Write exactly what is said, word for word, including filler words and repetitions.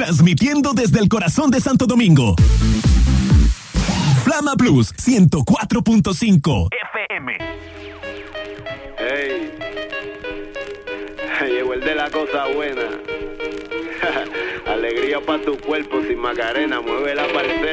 transmitiendo desde el corazón de Santo Domingo. Flama Plus ciento cuatro punto cinco F M. Hey, llegó el de la cosa buena. Alegría para tu cuerpo sin Macarena, mueve la parcela.